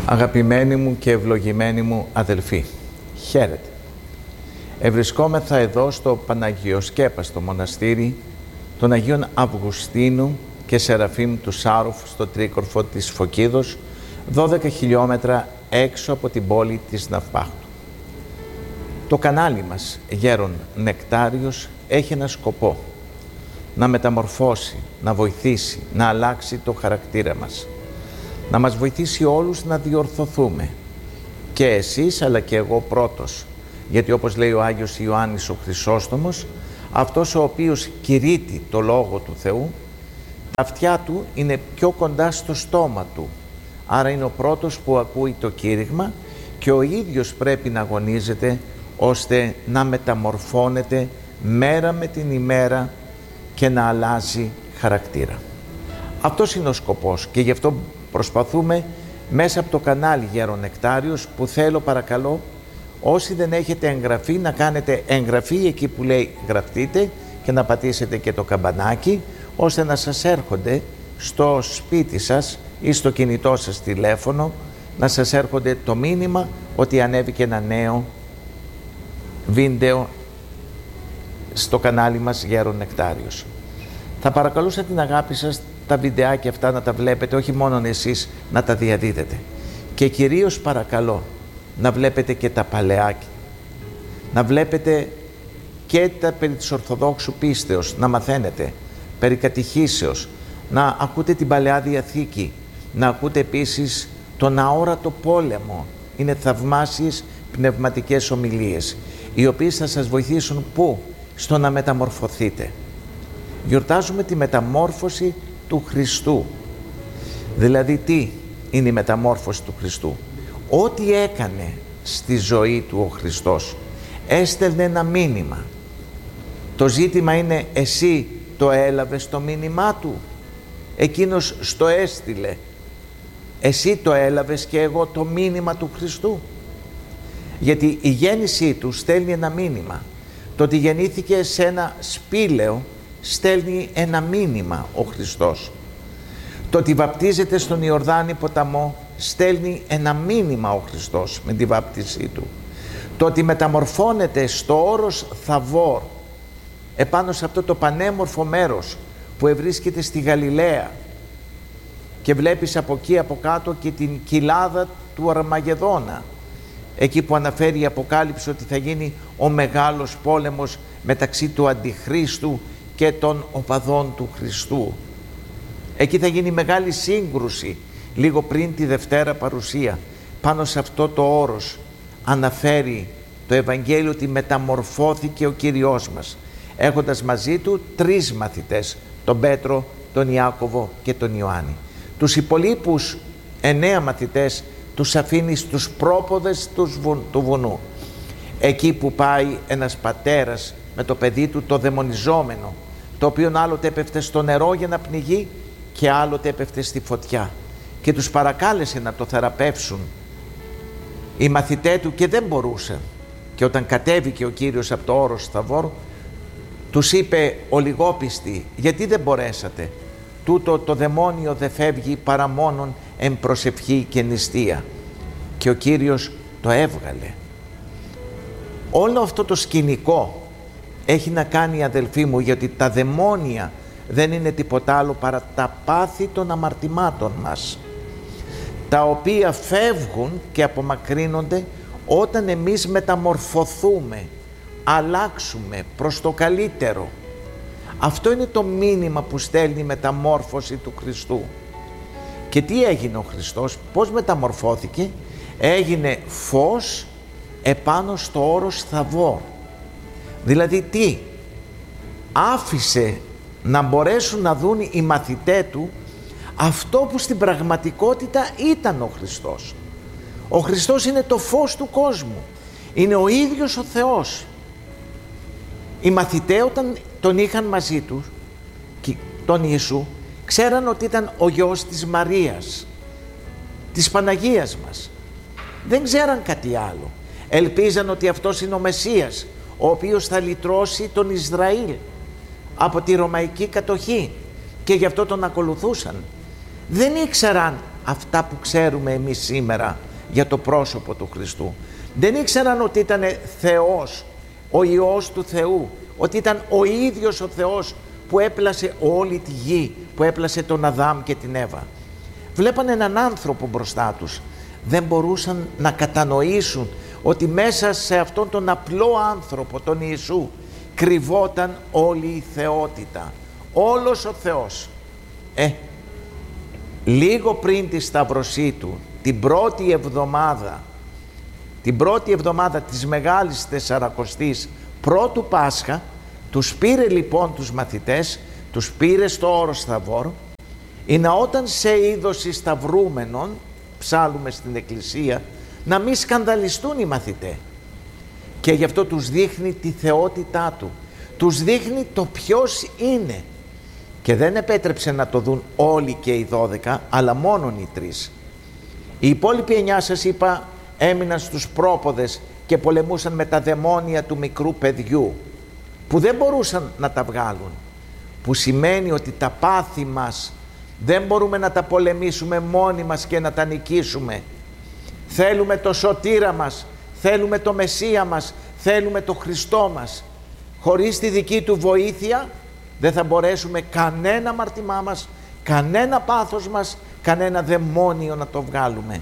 Αγαπημένοι μου και ευλογημένοι μου αδελφοί, χαίρετε. Ευρισκόμεθα εδώ στο Παναγιοσκέπαστο μοναστήρι των Αγίων Αυγουστίνου και Σεραφείμ του Σάρουφ στο τρίκορφο της Φωκίδος, 12 χιλιόμετρα έξω από την πόλη της Ναυπάχτου. Το κανάλι μας, Γέρον Νεκτάριος, έχει ένα σκοπό: να μεταμορφώσει, να βοηθήσει, να αλλάξει το χαρακτήρα μας, να μας βοηθήσει όλους να διορθωθούμε, και εσείς αλλά και εγώ πρώτος, γιατί όπως λέει ο Άγιος Ιωάννης ο Χρυσόστομος, αυτός ο οποίος κηρύττει το Λόγο του Θεού, τα αυτιά του είναι πιο κοντά στο στόμα του, άρα είναι ο πρώτος που ακούει το κήρυγμα και ο ίδιος πρέπει να αγωνίζεται ώστε να μεταμορφώνεται μέρα με την ημέρα και να αλλάζει χαρακτήρα. Αυτός είναι ο σκοπός και γι' αυτό προσπαθούμε μέσα από το κανάλι Γέρον Νεκτάριος, που θέλω παρακαλώ όσοι δεν έχετε εγγραφεί να κάνετε εγγραφή εκεί που λέει γραφτείτε και να πατήσετε και το καμπανάκι, ώστε να σας έρχονται στο σπίτι σας ή στο κινητό σας τηλέφωνο, να σας έρχονται το μήνυμα ότι ανέβηκε ένα νέο βίντεο στο κανάλι μας Γέρον Νεκτάριος. Θα παρακαλούσα την αγάπη σας τα βιντεάκια αυτά να τα βλέπετε, όχι μόνο εσείς να τα διαδίδετε, και κυρίως παρακαλώ να βλέπετε και τα παλαιάκια, να βλέπετε και τα περί της Ορθοδόξου πίστεως, να μαθαίνετε περί κατηχήσεως, να ακούτε την Παλαιά Διαθήκη, να ακούτε επίσης τον Αόρατο Πόλεμο. Είναι θαυμάσιες πνευματικές ομιλίες, οι οποίες θα σας βοηθήσουν πού? Στο να μεταμορφωθείτε. Γιορτάζουμε τη μεταμόρφωση του Χριστού. Δηλαδή τι είναι η μεταμόρφωση του Χριστού? Ό,τι έκανε στη ζωή του ο Χριστός, έστελνε ένα μήνυμα. Το ζήτημα είναι, εσύ το έλαβες το μήνυμά του? Εκείνος στο έστειλε. Εσύ το έλαβες και εγώ το μήνυμα του Χριστού? Γιατί η γέννησή του στέλνει ένα μήνυμα. Το ότι γεννήθηκε σε ένα σπήλαιο στέλνει ένα μήνυμα ο Χριστός. Το ότι βαπτίζεται στον Ιορδάνη ποταμό στέλνει ένα μήνυμα ο Χριστός με τη βάπτισή του. Το ότι μεταμορφώνεται στο όρος Θαβόρ, επάνω σε αυτό το πανέμορφο μέρος που ευρίσκεται στη Γαλιλαία, και βλέπεις από εκεί από κάτω και την κοιλάδα του Αρμαγεδόνα, εκεί που αναφέρει η Αποκάλυψη ότι θα γίνει ο μεγάλος πόλεμος μεταξύ του Αντιχρίστου και των οπαδών του Χριστού. Εκεί θα γίνει μεγάλη σύγκρουση λίγο πριν τη Δευτέρα Παρουσία. Πάνω σε αυτό το όρος αναφέρει το Ευαγγέλιο ότι μεταμορφώθηκε ο Κυριός μας, έχοντας μαζί του 3 μαθητές, τον Πέτρο, τον Ιάκωβο και τον Ιωάννη. Τους υπολείπους 9 μαθητές τους αφήνει στους πρόποδες του βουνού, εκεί που πάει ένας πατέρας με το παιδί του το δαιμονιζόμενο, το οποίο άλλοτε έπεφτε στο νερό για να πνιγεί και άλλοτε έπεφτε στη φωτιά, και τους παρακάλεσε να το θεραπεύσουν οι μαθητές του και δεν μπορούσαν. Και όταν κατέβηκε ο Κύριος από το όρος Θαβόρ, τους είπε ολιγόπιστοι, γιατί δεν μπορέσατε? Τούτο το δαιμόνιο δεν φεύγει παρά μόνον εν προσευχή και νηστεία. Και ο Κύριος το έβγαλε. Όλο αυτό το σκηνικό έχει να κάνει, αδελφοί μου, γιατί τα δαιμόνια δεν είναι τίποτα άλλο παρά τα πάθη των αμαρτημάτων μας, τα οποία φεύγουν και απομακρύνονται όταν εμείς μεταμορφωθούμε, αλλάξουμε προς το καλύτερο. Αυτό είναι το μήνυμα που στέλνει η μεταμόρφωση του Χριστού. Και τι έγινε ο Χριστός, πώς μεταμορφώθηκε? Έγινε φως επάνω στο όρος Θαβόρ. Δηλαδή τι? Άφησε να μπορέσουν να δουν οι μαθητές του αυτό που στην πραγματικότητα ήταν ο Χριστός. Ο Χριστός είναι το φως του κόσμου. Είναι ο ίδιος ο Θεός. Οι μαθητές όταν τον είχαν μαζί τους, τον Ιησού, ξέραν ότι ήταν ο γιος της Μαρίας, της Παναγίας μας. Δεν ξέραν κάτι άλλο. Ελπίζαν ότι αυτός είναι ο Μεσσίας, ο οποίος θα λυτρώσει τον Ισραήλ από τη Ρωμαϊκή κατοχή, και γι' αυτό τον ακολουθούσαν. Δεν ήξεραν αυτά που ξέρουμε εμείς σήμερα για το πρόσωπο του Χριστού. Δεν ήξεραν ότι ήταν Θεός, ο Υιός του Θεού, ότι ήταν ο ίδιος ο Θεός που έπλασε όλη τη γη, που έπλασε τον Αδάμ και την Εύα. Βλέπαν έναν άνθρωπο μπροστά τους. Δεν μπορούσαν να κατανοήσουν ότι μέσα σε αυτόν τον απλό άνθρωπο, τον Ιησού, κρυβόταν όλη η θεότητα, όλος ο Θεός. Λίγο πριν τη σταυρωσή του, την πρώτη εβδομάδα της Μεγάλης Τεσσαρακοστής, πρώτου Πάσχα, τους πήρε λοιπόν τους μαθητές, τους πήρε στο όρος Θαβόρ, ή να όταν σε είδωση σταυρούμενων, ψάλουμε στην εκκλησία, να μην σκανδαλιστούν οι μαθητές. Και γι' αυτό τους δείχνει τη θεότητά του, τους δείχνει το ποιος είναι. Και δεν επέτρεψε να το δουν όλοι και οι 12, αλλά μόνον οι 3. Οι υπόλοιποι 9, σας είπα, έμειναν στους πρόποδες και πολεμούσαν με τα δαιμόνια του μικρού παιδιού, που δεν μπορούσαν να τα βγάλουν. Που σημαίνει ότι τα πάθη μας δεν μπορούμε να τα πολεμήσουμε μόνοι μας και να τα νικήσουμε. Θέλουμε το σωτήρα μας, θέλουμε το Μεσσία μας, θέλουμε το Χριστό μας. Χωρίς τη δική του βοήθεια δεν θα μπορέσουμε κανένα αμάρτημά μας, κανένα πάθος μας, κανένα δαιμόνιο να το βγάλουμε.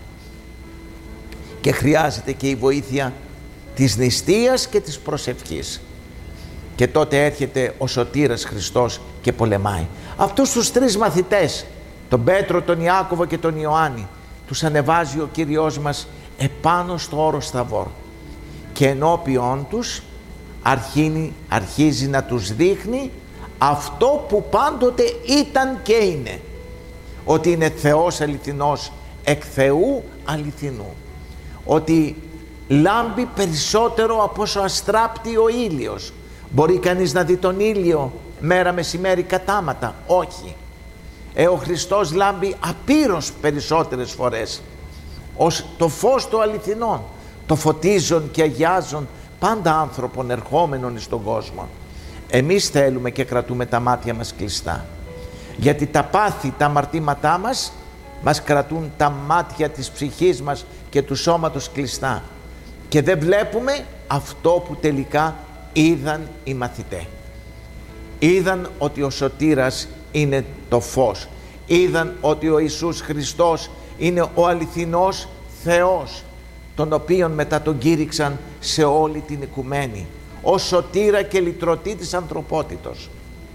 Και χρειάζεται και η βοήθεια της νηστείας και της προσευχής. Και τότε έρχεται ο σωτήρας Χριστός και πολεμάει. Αυτούς τους 3 μαθητές, τον Πέτρο, τον Ιάκωβο και τον Ιωάννη, τους ανεβάζει ο Κύριος μας επάνω στο όρος Θαβόρ. Και ενώπιον τους αρχίζει να τους δείχνει αυτό που πάντοτε ήταν και είναι. Ότι είναι Θεός αληθινός, εκ Θεού αληθινού. Ότι λάμπει περισσότερο από όσο αστράπτει ο ήλιος. Μπορεί κανείς να δει τον ήλιο μέρα μεσημέρι κατάματα? Όχι. Ο Χριστός λάμπει απείρως περισσότερες φορές ως το φως του αληθινών, το φωτίζον και αγιάζον πάντα άνθρωπον ερχόμενον στον κόσμο. Εμείς θέλουμε και κρατούμε τα μάτια μας κλειστά, γιατί τα πάθη, τα αμαρτήματά μας κρατούν τα μάτια της ψυχής μας και του σώματος κλειστά και δεν βλέπουμε αυτό που τελικά είδαν οι μαθητές. Είδαν ότι ο σωτήρας είναι το φως. Είδαν ότι ο Ιησούς Χριστός είναι ο αληθινός Θεός, τον οποίον μετά τον κήρυξαν σε όλη την οικουμένη, ως σωτήρα και λυτρωτή της ανθρωπότητος.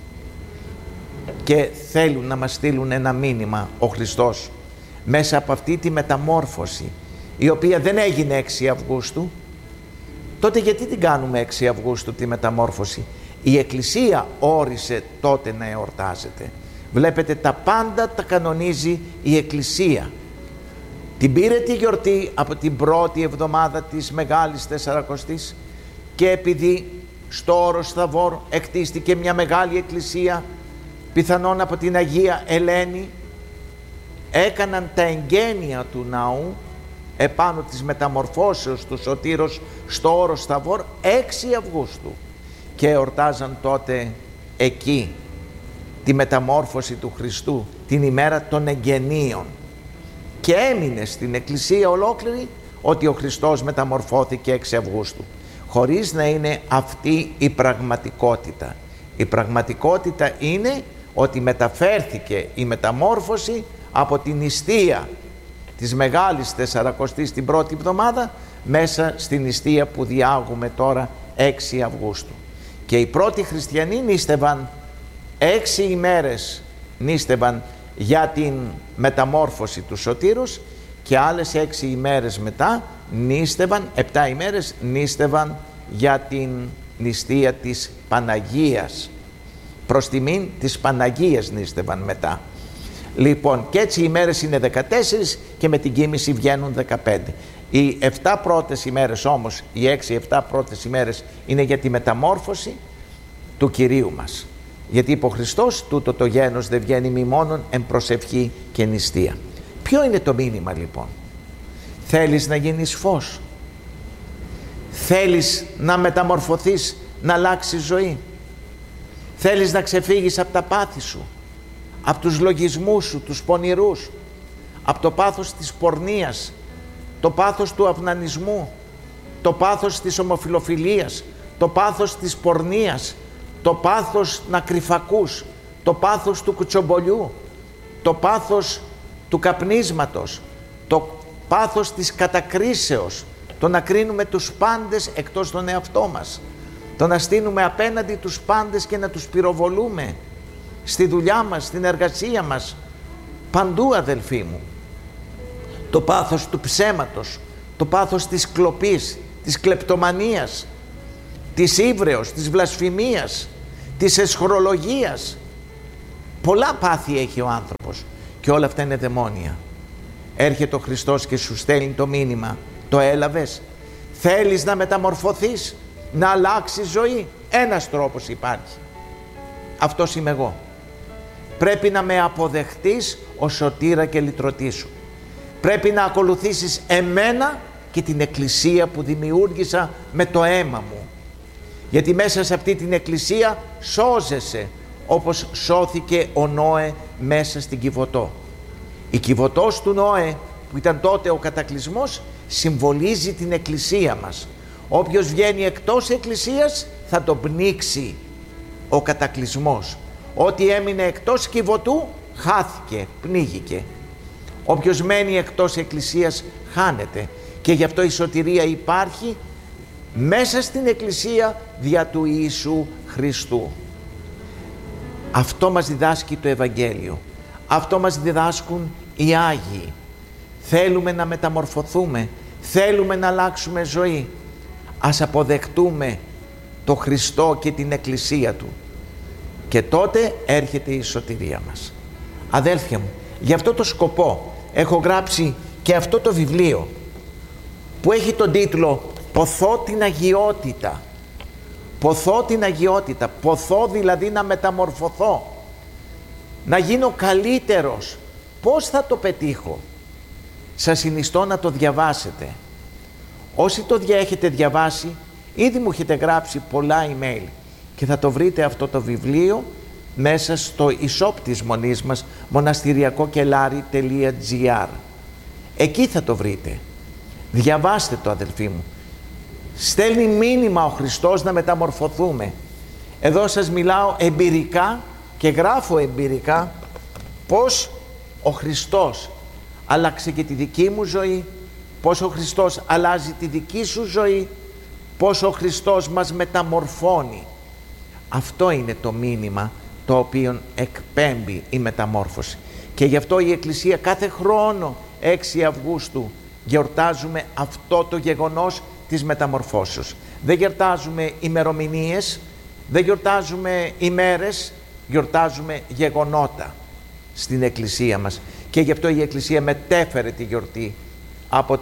Και θέλουν να μας στείλουν ένα μήνυμα ο Χριστός μέσα από αυτή τη μεταμόρφωση, η οποία δεν έγινε 6 Αυγούστου. Τότε γιατί την κάνουμε 6 Αυγούστου τη μεταμόρφωση? Η Εκκλησία όρισε τότε να εορτάζεται. Βλέπετε, τα πάντα τα κανονίζει η Εκκλησία. Την πήρε τη γιορτή από την πρώτη εβδομάδα της Μεγάλης Τεσσαρακοστής και επειδή στο όρος Θαβόρ εκτίστηκε μια μεγάλη εκκλησία, πιθανόν από την Αγία Ελένη, έκαναν τα εγγένεια του ναού επάνω της μεταμορφώσεως του σωτήρος στο όρος Θαβόρ 6 Αυγούστου και εορτάζαν τότε εκεί τη μεταμόρφωση του Χριστού, την ημέρα των εγγενείων, και έμεινε στην Εκκλησία ολόκληρη ότι ο Χριστός μεταμορφώθηκε 6 Αυγούστου, χωρίς να είναι αυτή η πραγματικότητα. Η πραγματικότητα είναι ότι μεταφέρθηκε η μεταμόρφωση από την νηστεία της Μεγάλης Τεσσαρακοστής την πρώτη εβδομάδα μέσα στην νηστεία που διάγουμε τώρα 6 Αυγούστου. Και οι πρώτοι χριστιανοί νήστευαν 6 ημέρες για την μεταμόρφωση του σωτήρους και άλλες 6 ημέρες μετά νήστευαν, 7 ημέρες νήστευαν για την νηστεία της Παναγίας. Προς τιμήν της Παναγίας νήστευαν μετά. Λοιπόν, και έτσι οι ημέρες είναι 14 και με την κοίμηση βγαίνουν 15. Οι 7 πρώτες ημέρες όμως, οι 6-7 πρώτες ημέρες είναι για τη μεταμόρφωση του Κυρίου μας. Γιατί είπε ο Χριστός, τούτο το γένος δεν βγαίνει μη μόνον εν προσευχή και νηστεία. Ποιο είναι το μήνυμα λοιπόν? Θέλεις να γίνεις φως? Θέλεις να μεταμορφωθείς, να αλλάξεις ζωή? Θέλεις να ξεφύγεις από τα πάθη σου, από τους λογισμούς σου, τους πονηρούς, από το πάθος της πορνείας, το πάθος του αυνανισμού, το πάθος της ομοφιλοφιλίας, το πάθος της πορνείας, το πάθος να κρυφακούς, το πάθος του κουτσομπολιού, το πάθος του καπνίσματος, το πάθος της κατακρίσεως, το να κρίνουμε τους πάντες εκτός τον εαυτό μας, το να στείνουμε απέναντι τους πάντες και να τους πυροβολούμε στη δουλειά μας, στην εργασία μας, παντού αδελφοί μου. Το πάθος του ψέματος, το πάθος της κλοπής, της κλεπτομανίας, της ύβρεως, της βλασφημίας, της εσχρολογίας. Πολλά πάθη έχει ο άνθρωπος και όλα αυτά είναι δαιμόνια. Έρχεται ο Χριστός και σου στέλνει το μήνυμα. Το έλαβες? Θέλεις να μεταμορφωθείς, να αλλάξεις ζωή? Ένας τρόπος υπάρχει. Αυτός είμαι εγώ. Πρέπει να με αποδεχτείς ως σωτήρα και λυτρωτή σου. Πρέπει να ακολουθήσεις εμένα και την εκκλησία που δημιούργησα με το αίμα μου. Γιατί μέσα σε αυτή την εκκλησία σώζεσαι, όπως σώθηκε ο Νόε μέσα στην Κιβωτό. Η Κιβωτός του Νόε, που ήταν τότε ο κατακλυσμός, συμβολίζει την εκκλησία μας. Όποιος βγαίνει εκτός εκκλησίας θα τον πνίξει ο κατακλυσμός. Ό,τι έμεινε εκτός Κιβωτού χάθηκε, πνίγηκε. Όποιος μένει εκτός εκκλησίας χάνεται, και γι' αυτό η σωτηρία υπάρχει μέσα στην εκκλησία δια του Ιησού Χριστού. Αυτό μας διδάσκει το Ευαγγέλιο. Αυτό μας διδάσκουν οι Άγιοι. Θέλουμε να μεταμορφωθούμε, θέλουμε να αλλάξουμε ζωή. Ας αποδεχτούμε το Χριστό και την εκκλησία Του, και τότε έρχεται η σωτηρία μας. Αδέλφια μου, γι' αυτό το σκοπό έχω γράψει και αυτό το βιβλίο που έχει τον τίτλο «Ποθώ την αγιότητα». Ποθώ την αγιότητα, ποθώ δηλαδή να μεταμορφωθώ, να γίνω καλύτερος. Πώς θα το πετύχω? Σας συνιστώ να το διαβάσετε. Όσοι το έχετε διαβάσει, ήδη μου έχετε γράψει πολλά email και θα το βρείτε αυτό το βιβλίο μέσα στο e-shop της Μονής μας, monastyrιακοκελάρι.gr. Εκεί θα το βρείτε. Διαβάστε το, αδελφοί μου. Στέλνει μήνυμα ο Χριστός να μεταμορφωθούμε. Εδώ σας μιλάω εμπειρικά και γράφω εμπειρικά πώς ο Χριστός άλλαξε και τη δική μου ζωή, πώς ο Χριστός αλλάζει τη δική σου ζωή, πώς ο Χριστός μας μεταμορφώνει. Αυτό είναι το μήνυμα το οποίο εκπέμπει η μεταμόρφωση. Και γι' αυτό η Εκκλησία κάθε χρόνο 6 Αυγούστου γιορτάζουμε αυτό το γεγονός της μεταμορφώσεως. Δεν γιορτάζουμε ημερομηνίες, δεν γιορτάζουμε ημέρες, γιορτάζουμε γεγονότα στην Εκκλησία μας. Και γι' αυτό η Εκκλησία μετέφερε τη γιορτή από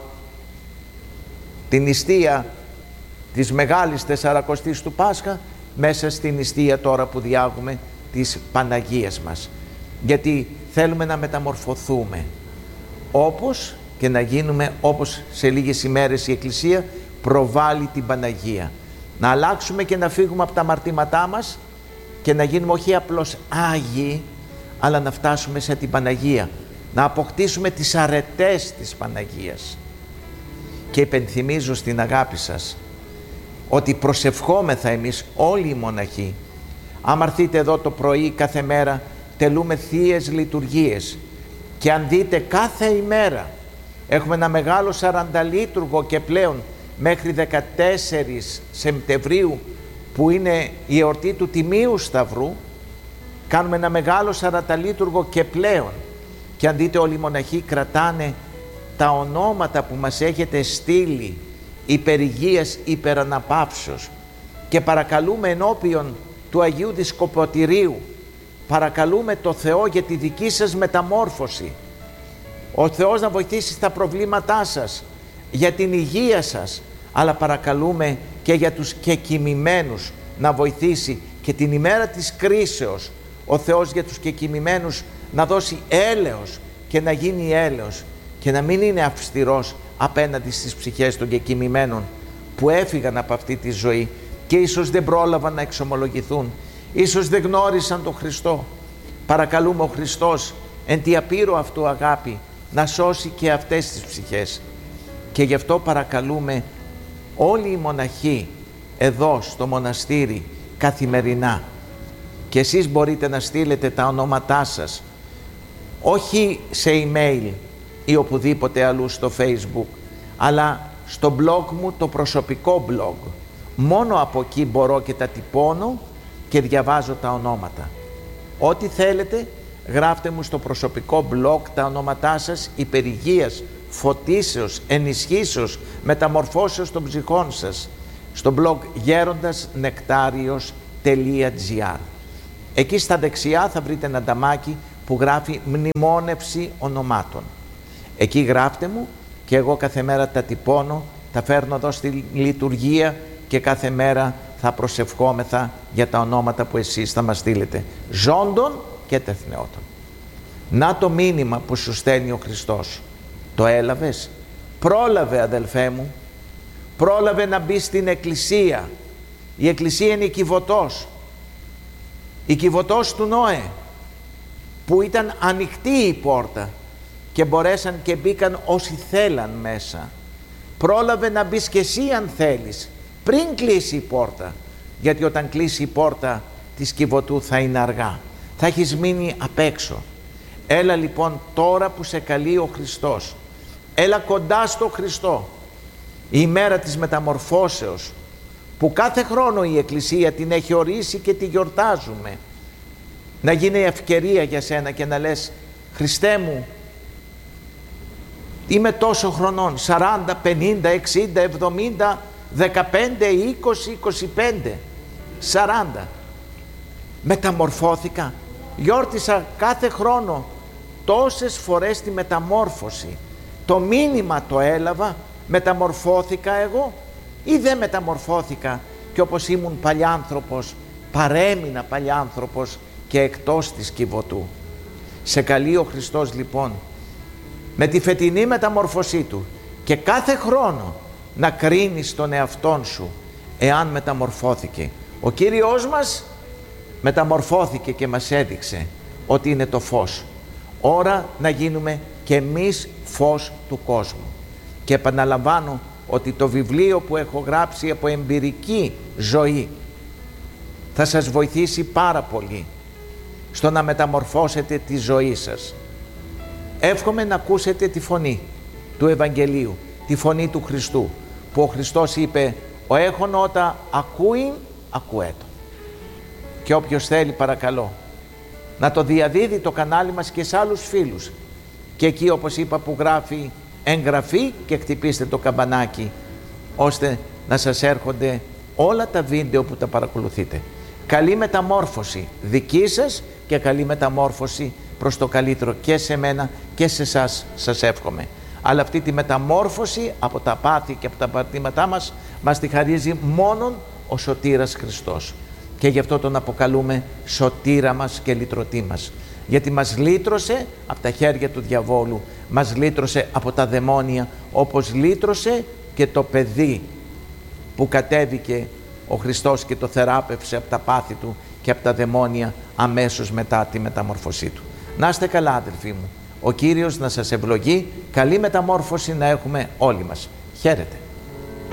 την νηστεία της Μεγάλης Τεσσαρακοστής του Πάσχα μέσα στην νηστεία τώρα που διάγουμε της Παναγίας μας. Γιατί θέλουμε να μεταμορφωθούμε όπως και να γίνουμε όπως σε λίγες ημέρες η Εκκλησία προβάλλει την Παναγία. Να αλλάξουμε και να φύγουμε από τα αμαρτήματά μας και να γίνουμε όχι απλώς Άγιοι, αλλά να φτάσουμε σε την Παναγία, να αποκτήσουμε τις αρετές της Παναγίας. Και υπενθυμίζω στην αγάπη σας ότι προσευχόμεθα εμείς όλοι οι μοναχοί. Άμα έρθείτε εδώ το πρωί κάθε μέρα τελούμε θείες λειτουργίες, και αν δείτε κάθε ημέρα έχουμε ένα μεγάλο 40λίτουργο και πλέον μέχρι 14 Σεπτεμβρίου που είναι η εορτή του Τιμίου Σταυρού, κάνουμε ένα μεγάλο 40λίτουργο και πλέον, και αν δείτε όλοι οι μοναχοί κρατάνε τα ονόματα που μας έχετε στείλει υπερηγείας, υπεραναπαύσεως, και παρακαλούμε ενώπιον του Αγίου Δισκοποτηρίου, παρακαλούμε το Θεό για τη δική σας μεταμόρφωση. Ο Θεός να βοηθήσει στα προβλήματά σας, για την υγεία σας, αλλά παρακαλούμε και για τους κεκοιμημένους να βοηθήσει, και την ημέρα της κρίσεως ο Θεός για τους κεκοιμημένους να δώσει έλεος και να γίνει έλεος, και να μην είναι αυστηρός απέναντι στις ψυχές των κεκοιμημένων που έφυγαν από αυτή τη ζωή και ίσως δεν πρόλαβαν να εξομολογηθούν, ίσως δεν γνώρισαν τον Χριστό. Παρακαλούμε ο Χριστός εν τη απείρω αυτού αγάπη να σώσει και αυτές τις ψυχές. Και γι' αυτό παρακαλούμε όλοι οι μοναχοί εδώ στο μοναστήρι καθημερινά, και εσείς μπορείτε να στείλετε τα ονόματά σας, όχι σε email ή οπουδήποτε αλλού στο Facebook, αλλά στο blog μου, το προσωπικό blog. Μόνο από εκεί μπορώ και τα τυπώνω και διαβάζω τα ονόματα. Ό,τι θέλετε γράφτε μου στο προσωπικό blog τα ονόματά σας, υπερηγείας, φωτίσεως, ενισχύσεως, μεταμορφώσεως των ψυχών σας, στο blog gerondasnectarios.gr. Εκεί στα δεξιά θα βρείτε ένα νταμάκι που γράφει μνημόνευση ονομάτων. Εκεί γράφτε μου και εγώ κάθε μέρα τα τυπώνω, τα φέρνω εδώ στη λειτουργία και κάθε μέρα θα προσευχόμεθα για τα ονόματα που εσείς θα μας στείλετε, ζώντων και τεθνεώτων. Να το μήνυμα που σου στέλνει ο Χριστός. Το έλαβες? Πρόλαβε, αδελφέ μου, πρόλαβε να μπει στην εκκλησία. Η εκκλησία είναι η Κιβωτός, η Κιβωτός του Νόε, που ήταν ανοιχτή η πόρτα και μπορέσαν και μπήκαν όσοι θέλαν μέσα. Πρόλαβε να μπεις και εσύ αν θέλεις, πριν κλείσει η πόρτα, γιατί όταν κλείσει η πόρτα της Κιβωτού θα είναι αργά, θα έχεις μείνει απ' έξω. Έλα λοιπόν τώρα που σε καλεί ο Χριστός, έλα κοντά στο Χριστό. Η ημέρα της μεταμορφώσεως, που κάθε χρόνο η Εκκλησία την έχει ορίσει και τη γιορτάζουμε, να γίνει ευκαιρία για σένα και να λες, Χριστέ μου, είμαι τόσο χρονών, 40, 50, 60, 70, 15, 20, 25, 40. Μεταμορφώθηκα. Γιόρτισα κάθε χρόνο τόσες φορές τη μεταμόρφωση. Το μήνυμα το έλαβα, μεταμορφώθηκα εγώ ή δεν μεταμορφώθηκα και όπως ήμουν παλιάνθρωπος παρέμεινα παλιάνθρωπος και εκτός της Κιβωτού. Σε καλεί ο Χριστός λοιπόν με τη φετινή μεταμορφωσή του και κάθε χρόνο να κρίνεις τον εαυτόν σου εάν μεταμορφώθηκε. Ο Κύριος μας μεταμορφώθηκε και μας έδειξε ότι είναι το φως. Ώρα να γίνουμε και εμείς φως του κόσμου. Και επαναλαμβάνω ότι το βιβλίο που έχω γράψει από εμπειρική ζωή θα σας βοηθήσει πάρα πολύ στο να μεταμορφώσετε τη ζωή σας. Εύχομαι να ακούσετε τη φωνή του Ευαγγελίου, τη φωνή του Χριστού, που ο Χριστός είπε «Ο έχων ότα ακούει, ακουέτο». Και όποιος θέλει παρακαλώ να το διαδίδει το κανάλι μας και σε άλλους φίλους, και εκεί όπως είπα που γράφει εγγραφή και χτυπήστε το καμπανάκι ώστε να σας έρχονται όλα τα βίντεο που τα παρακολουθείτε. Καλή μεταμόρφωση δική σας και καλή μεταμόρφωση προς το καλύτερο και σε μένα και σε εσάς σας εύχομαι. Αλλά αυτή τη μεταμόρφωση από τα πάθη και από τα πατήματά μας τη χαρίζει μόνον ο Σωτήρας Χριστός. Και γι' αυτό τον αποκαλούμε Σωτήρα μας και Λυτρωτή μας. Γιατί μας λύτρωσε από τα χέρια του διαβόλου, μας λύτρωσε από τα δαιμόνια, όπως λύτρωσε και το παιδί που κατέβηκε ο Χριστός και το θεράπευσε από τα πάθη του και από τα δαιμόνια αμέσως μετά τη μεταμόρφωσή του. Να είστε καλά αδελφοί μου. Ο Κύριος να σας ευλογεί. Καλή μεταμόρφωση να έχουμε όλοι μας. Χαίρετε.